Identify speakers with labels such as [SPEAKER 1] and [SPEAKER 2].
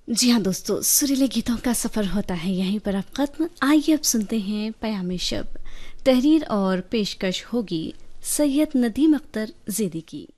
[SPEAKER 1] जी हाँ दोस्तों, सुरीले गीतों का सफ़र होता है यहीं पर अब ख़त्म। आइए अब सुनते हैं पयामे शब। तहरीर और पेशकश होगी सैयद नदीम अख्तर ज़ैदी की।